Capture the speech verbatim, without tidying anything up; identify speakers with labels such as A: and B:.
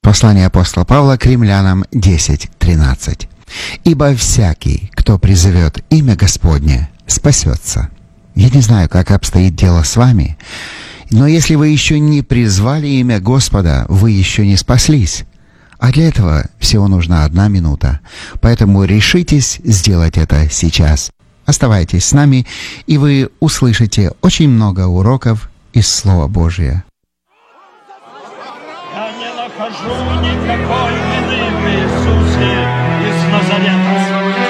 A: Послание апостола Павла к римлянам десять тринадцать. «Ибо всякий, кто призовет имя Господне, спасется». Я не знаю, как обстоит дело с вами, но если вы еще не призвали имя Господа, вы еще не спаслись. А для этого всего нужна одна минута. Поэтому решитесь сделать это сейчас. Оставайтесь с нами, и вы услышите очень много уроков из Слова Божия.
B: Я не нахожу никакой вины в Иисусе из Назарета.